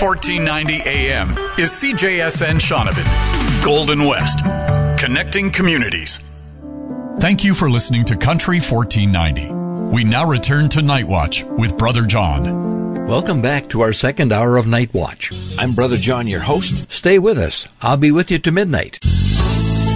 1490 AM is CJSN Shaunavon, Golden West, connecting communities. Thank you for listening to Country 1490. We now return to Night Watch with Brother John. Welcome back to our second hour of Night Watch. I'm Brother John, your host. Stay with us. I'll be with you to midnight.